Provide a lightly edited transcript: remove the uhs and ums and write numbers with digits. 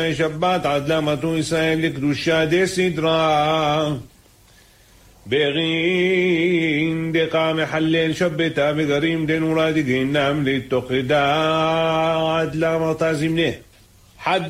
שבת עד למתו ישראל לקדושה דסדרה ברין דקה מחלל שבתה וגרים דנורה דגינם לתוך עדה עד למתה זמנה חד